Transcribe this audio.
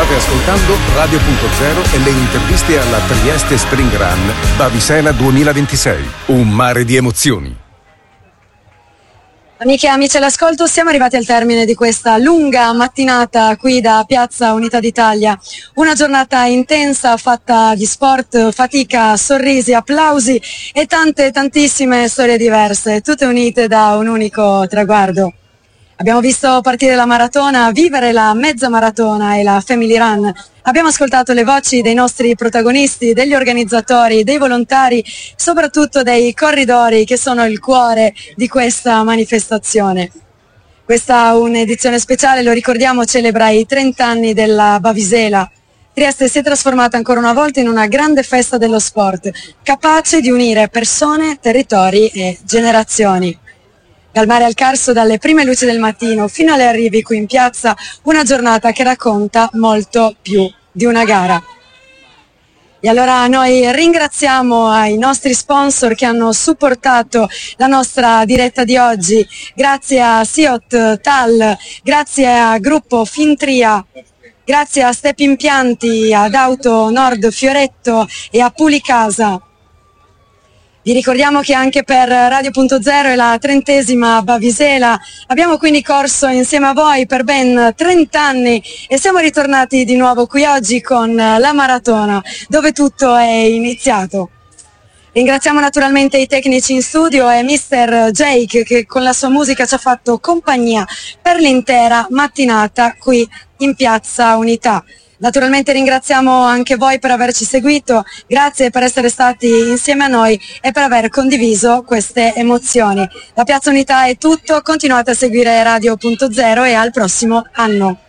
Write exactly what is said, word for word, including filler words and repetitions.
State ascoltando Radio punto zero e le interviste alla Trieste Spring Run Bavisela duemilaventisei. Un mare di emozioni. Amiche e amici all'ascolto, siamo arrivati al termine di questa lunga mattinata qui da Piazza Unità d'Italia. Una giornata intensa, fatta di sport, fatica, sorrisi, applausi e tante tantissime storie diverse, tutte unite da un unico traguardo. Abbiamo visto partire la maratona, vivere la mezza maratona e la Family Run. Abbiamo ascoltato le voci dei nostri protagonisti, degli organizzatori, dei volontari, soprattutto dei corridori che sono il cuore di questa manifestazione. Questa è un'edizione speciale, lo ricordiamo, celebra i trenta anni della Bavisela. Trieste si è trasformata ancora una volta in una grande festa dello sport, capace di unire persone, territori e generazioni. Dal mare al Carso, dalle prime luci del mattino fino alle arrivi qui in piazza, una giornata che racconta molto più di una gara. E allora noi ringraziamo ai nostri sponsor che hanno supportato la nostra diretta di oggi, grazie a Siot Tal, grazie a Gruppo Fintria, grazie a Step Impianti, ad Auto Nord Fioretto e a Pulicasa. Vi ricordiamo che anche per Radio punto zero e la trentesima Bavisela abbiamo quindi corso insieme a voi per ben trenta anni e siamo ritornati di nuovo qui oggi con la maratona, dove tutto è iniziato. Ringraziamo naturalmente i tecnici in studio e mister Jake che con la sua musica ci ha fatto compagnia per l'intera mattinata qui in Piazza Unità. Naturalmente ringraziamo anche voi per averci seguito, grazie per essere stati insieme a noi e per aver condiviso queste emozioni. Da Piazza Unità è tutto, continuate a seguire Radio punto zero e al prossimo anno.